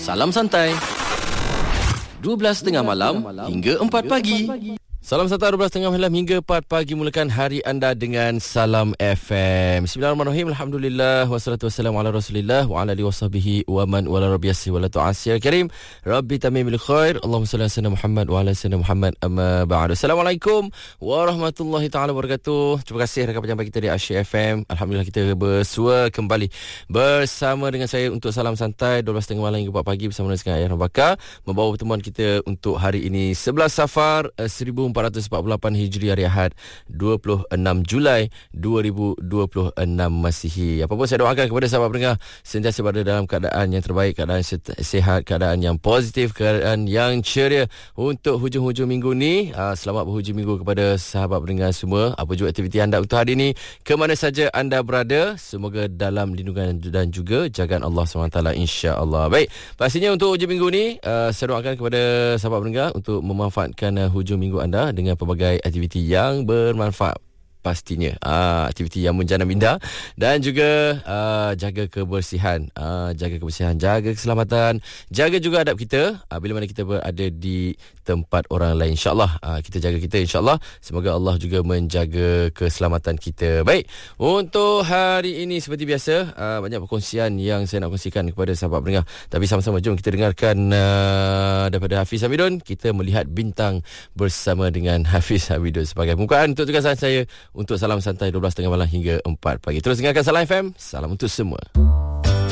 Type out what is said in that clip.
Salam Santai 12.30 malam hingga 4 pagi. Salam Santai 12.30 malam hingga 4 pagi. Mulakan hari anda dengan Salam FM. Bismillahirrahmanirrahim. Alhamdulillah. Wassalatu wassalamu ala rasulillah wa ala alihi wasahbihi wa man wala rabbiyasi wa la tu'asir karim. Rabbi tamimil khair. Allahumma salli ala sayyidina Muhammad wa ala sayyidina Muhammad amma ba'du. Assalamualaikum warahmatullahi ta'ala wabarakatuh. Terima kasih rakan pendengar kita di Asyik FM. Alhamdulillah kita bersua kembali bersama dengan saya untuk Salam Santai 12.30 malam hingga 4 pagi bersama dengan Ayah Bakar membawa pertemuan kita untuk hari ini 11 Safar 1448 Hijri, hari Ahad 26 Julai 2026 Masihi. Apa pun saya doakan kepada sahabat pendengar sentiasa berada dalam keadaan yang terbaik, keadaan sihat, keadaan yang positif, keadaan yang ceria untuk hujung-hujung minggu ni. Selamat berhujung minggu kepada sahabat pendengar semua. Apa juga aktiviti anda untuk hari ini, ke mana saja anda berada, semoga dalam lindungan dan juga jagaan Allah SWT, insya-Allah. Baik, pastinya untuk hujung minggu ni saya doakan kepada sahabat pendengar untuk memanfaatkan hujung minggu anda dengan pelbagai aktiviti yang bermanfaat pastinya. Aktiviti yang menjana minda dan juga jaga kebersihan, jaga keselamatan, jaga juga adab kita bila mana kita berada di tempat orang lain. InsyaAllah kita jaga kita, insyaAllah. Semoga Allah juga menjaga keselamatan kita. Baik, untuk hari ini seperti biasa banyak perkongsian yang saya nak kongsikan kepada sahabat pendengar. Tapi sama-sama jom kita dengarkan daripada Hafiz Hamidun. Kita melihat bintang bersama dengan Hafiz Hamidun sebagai pembukaan untuk tugasan saya untuk Salam Santai 12.30 malam hingga 4 pagi. Terus dengarkan Salam FM. Salam untuk semua.